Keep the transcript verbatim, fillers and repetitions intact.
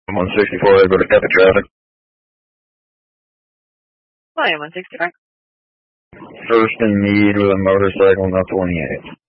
I'm on sixty-four, I go to Catholic traffic. I am on sixty-four. First in need with a motorcycle, not twenty-eight.